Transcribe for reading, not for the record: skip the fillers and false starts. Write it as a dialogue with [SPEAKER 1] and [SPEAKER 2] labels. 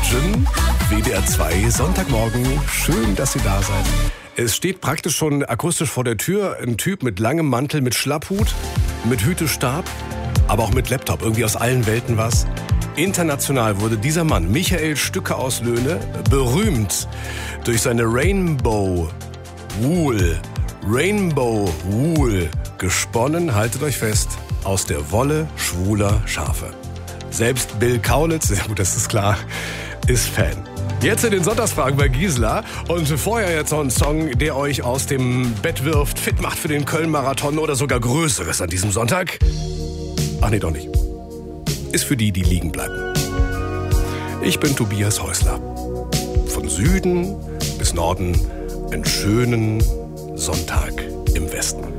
[SPEAKER 1] Imagine, WDR 2, Sonntagmorgen. Schön, dass Sie da seid. Es steht praktisch schon akustisch vor der Tür ein Typ mit langem Mantel, mit Schlapphut, mit Hütestab, aber auch mit Laptop. Irgendwie aus allen Welten was. International wurde dieser Mann, Michael Stücke aus Löhne, berühmt durch seine Rainbow Wool, gesponnen, haltet euch fest, aus der Wolle schwuler Schafe. Selbst Bill Kaulitz, ja gut, das ist klar, ist Fan. Jetzt in den Sonntagsfragen bei Gisela und vorher jetzt noch ein Song, der euch aus dem Bett wirft, fit macht für den Köln-Marathon oder sogar Größeres an diesem Sonntag. Ach nee, doch nicht. Ist für die, die liegen bleiben. Ich bin Tobias Häusler. Von Süden bis Norden einen schönen Sonntag im Westen.